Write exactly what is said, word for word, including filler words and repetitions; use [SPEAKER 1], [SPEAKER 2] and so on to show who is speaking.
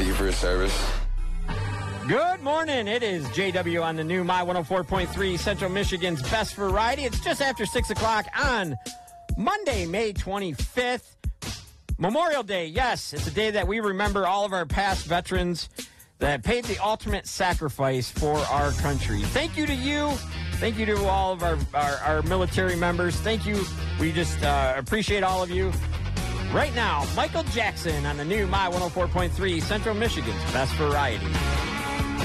[SPEAKER 1] Thank you for your service.
[SPEAKER 2] Good morning. It is J W on the new My one oh four point three, Central Michigan's Best Variety. It's just after six o'clock on Monday, May twenty-fifth. Memorial Day, yes. It's a day that we remember all of our past veterans that paid the ultimate sacrifice for our country. Thank you to you. Thank you to all of our, our, our military members. Thank you. We just uh, appreciate all of you. Right now, Michael Jackson on the new My one oh four point three, Central Michigan's Best Variety.